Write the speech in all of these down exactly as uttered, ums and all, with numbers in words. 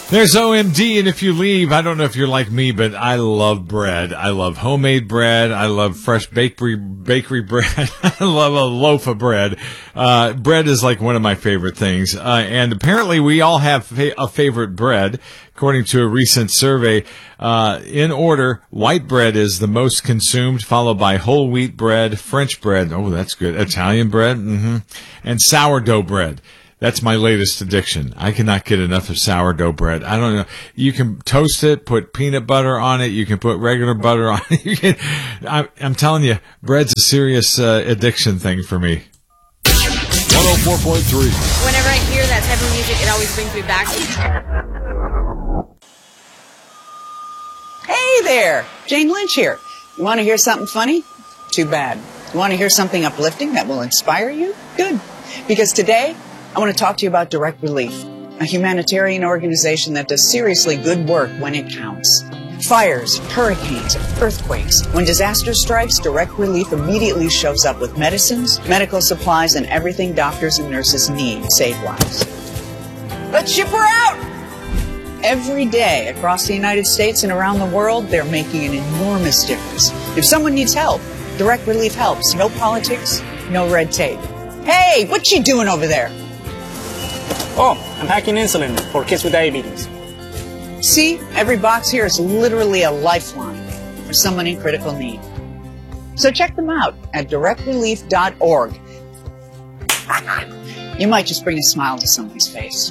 There's O M D, and if you leave, I don't know if you're like me, but I love bread. I love homemade bread. I love fresh bakery bakery bread. I love a loaf of bread. Uh, bread is like one of my favorite things. Uh, and apparently we all have fa- a favorite bread. According to a recent survey, uh, in order, white bread is the most consumed, followed by whole wheat bread, French bread. Oh, that's good. Italian bread. Mm-hmm. And sourdough bread. That's my latest addiction. I cannot get enough of sourdough bread. I don't know. You can toast it, put peanut butter on it. You can put regular butter on it. You can, I, I'm telling you, bread's a serious uh, addiction thing for me. one oh four point three. Whenever I hear that type of music, it always brings me back. Hey there, Jane Lynch here. You want to hear something funny? Too bad. You want to hear something uplifting that will inspire you? Good. Because today, I want to talk to you about Direct Relief, a humanitarian organization that does seriously good work when it counts. Fires, hurricanes, earthquakes. When disaster strikes, Direct Relief immediately shows up with medicines, medical supplies, and everything doctors and nurses need to save lives. Let's ship her out! Every day across the United States and around the world, they're making an enormous difference. If someone needs help, Direct Relief helps. No politics, no red tape. Hey, what you doing over there? Oh, I'm hacking insulin for kids with diabetes. See, every box here is literally a lifeline for someone in critical need. So check them out at direct relief dot org. You might just bring a smile to someone's face.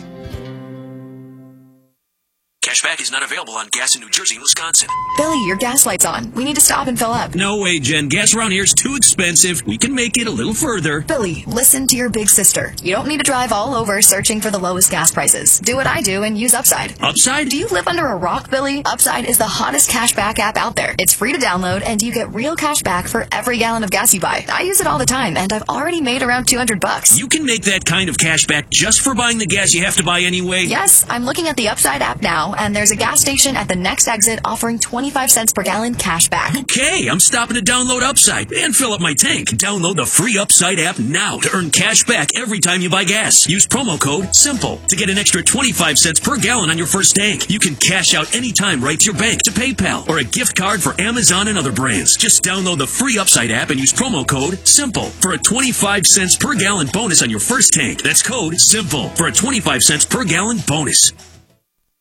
Cashback is not available on gas in New Jersey and Wisconsin. Billy, your gas light's on. We need to stop and fill up. No way, Jen. Gas around here is too expensive. We can make it a little further. Billy, listen to your big sister. You don't need to drive all over searching for the lowest gas prices. Do what I do and use Upside. Upside? Do you live under a rock, Billy? Upside is the hottest cashback app out there. It's free to download, and you get real cash back for every gallon of gas you buy. I use it all the time, and I've already made around two hundred bucks. You can make that kind of cash back just for buying the gas you have to buy anyway? Yes, I'm looking at the Upside app now, and there's a gas station at the next exit offering twenty-five cents per gallon cash back. Okay, I'm stopping to download Upside and fill up my tank. Download the free Upside app now to earn cash back every time you buy gas. Use promo code SIMPLE to get an extra twenty-five cents per gallon on your first tank. You can cash out anytime right to your bank, to PayPal, or a gift card for Amazon and other brands. Just download the free Upside app and use promo code SIMPLE for a twenty-five cents per gallon bonus on your first tank. That's code SIMPLE for a twenty-five cents per gallon bonus.